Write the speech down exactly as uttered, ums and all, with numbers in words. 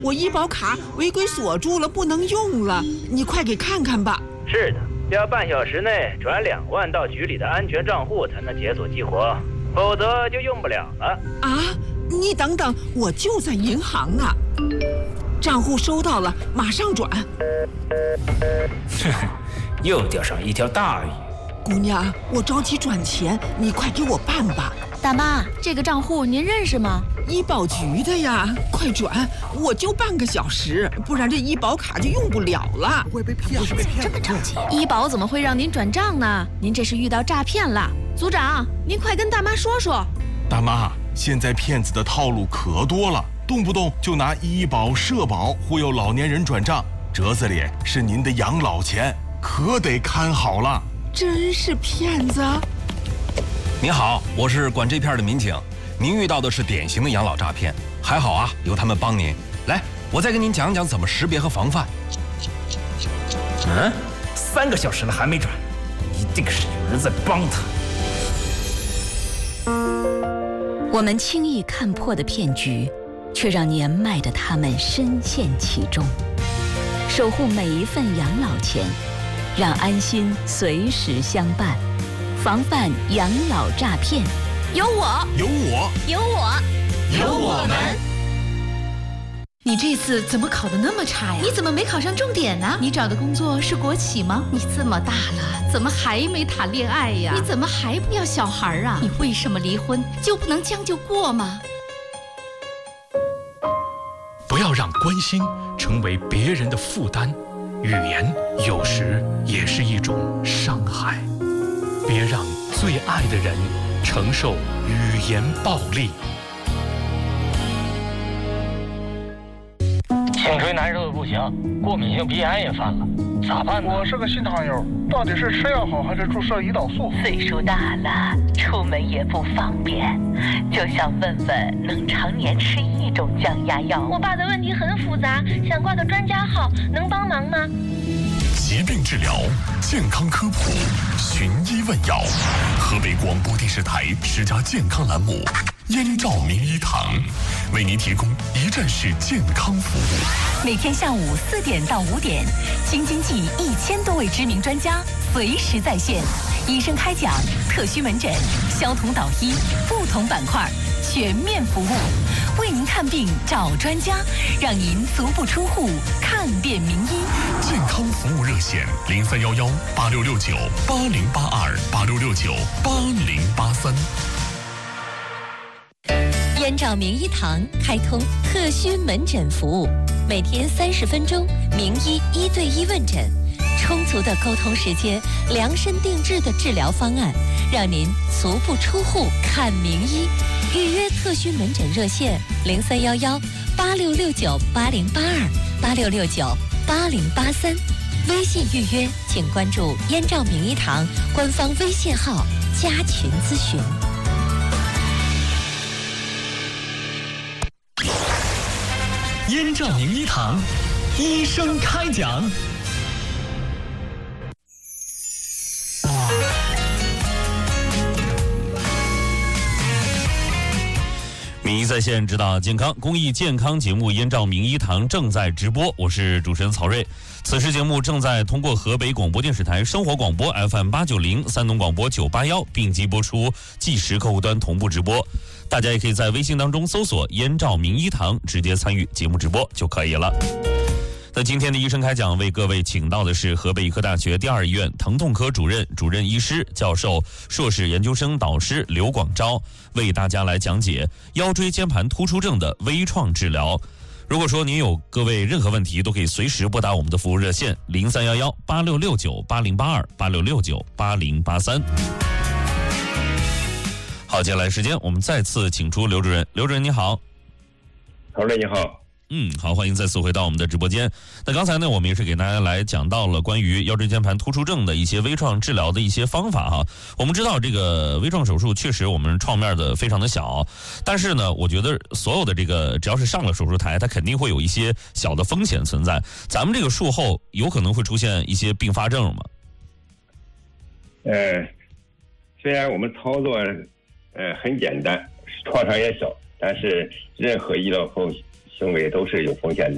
我医保卡违规锁住了，不能用了，你快给看看吧。 是的，要半小时内转两万到局里的安全账户才能解锁激活，否则就用不了了。 啊，你等等，我就在银行呢。账户收到了，马上转。 哼，又钓上一条大鱼。 姑娘，我着急转钱，你快给我办吧。 大妈，这个账户您认识吗？ 医保局的呀，快转！我就半个小时，不然这医保卡就用不了了。 不会被骗，不是被骗， 这么着急？医保怎么会让您转账呢？您这是遇到诈骗了。组长，您快跟大妈说说。 大妈，现在骗子的套路可多了，动不动就拿医保、社保忽悠老年人转账，折子里是您的养老钱，可得看好了。 真是骗子！ 您好，我是管这片的民警。您遇到的是典型的养老诈骗，还好啊，有他们帮您。来，我再跟您讲讲怎么识别和防范。 嗯，三个小时了还没转，一定是有人在帮他。 我们轻易看破的骗局，却让年迈的他们深陷其中。守护每一份养老钱，让安心随时相伴，防范养老诈骗。 有我， 有我， 有我， 有我们。 你这次怎么考得那么差呀？ 你怎么没考上重点呢？ 你找的工作是国企吗？ 你这么大了，怎么还没谈恋爱呀？你怎么还不要小孩啊？你为什么离婚？就不能将就过吗？ 不要让关心成为别人的负担，语言有时也是一种伤害。别让最爱的人承受语言暴力。 颈椎难受的不行，过敏性鼻炎也犯了，咋办呢？ 我是个新糖友，到底是吃药好还是注射胰岛素？ 岁数大了，出门也不方便，就想问问能常年吃一种降压药。 我爸的问题很复杂，想挂个专家号，能帮忙吗？ 疾病治疗，健康科普，寻医问药。河北广播电视台十佳健康栏目燕赵名医堂，为您提供一站式健康服务。 每天下午四点到五点，京津冀一千多位知名专家随时在线，医生开讲，特需门诊，消同导医，不同板块全面服务，为您看病找专家，让您足不出户看遍名医。 健康服务热线零三幺幺八六六九八零八二八六六九八零八三。 燕赵名医堂开通特需门诊服务，每天三十分钟，名医一对一问诊，充足的沟通时间，量身定制的治疗方案，让您足不出户看名医。预约特需门诊热线零三幺幺八六六九八零八二八六六九八零八三。微信预约请关注燕赵名医堂官方微信号加群咨询。 燕赵名医堂，医生开讲。 名医在线，指导健康公益健康节目《燕赵名医堂》正在直播，我是主持人曹睿。此时节目正在通过河北广播电视台生活广播 F M 八九零、山东广播九八幺并机播出，即时客户端同步直播。大家也可以在微信当中搜索“燕赵名医堂”，直接参与节目直播就可以了。那今天的医生开讲为各位请到的是河北医科大学第二医院疼痛科主任、主任医师、教授、硕士研究生导师刘广昭，为大家来讲解腰椎间盘突出症的微创治疗。如果说您有各位任何问题，都可以随时拨打我们的服务热线零三幺幺八六六九八零八二八六六九八零八三。好，接下来时间我们再次请出刘主任。刘主任你好。 曹睿你好。 嗯，好，欢迎再次回到我们的直播间。那刚才呢，我们也是给大家来讲到了关于腰椎间盘突出症的一些微创治疗的一些方法哈。我们知道这个微创手术确实我们创面的非常的小，但是呢，我觉得所有的这个只要是上了手术台，它肯定会有一些小的风险存在。咱们这个术后有可能会出现一些并发症吗？ 呃，虽然我们操作呃很简单，创伤也小，但是任何医疗后行为都是有风险的。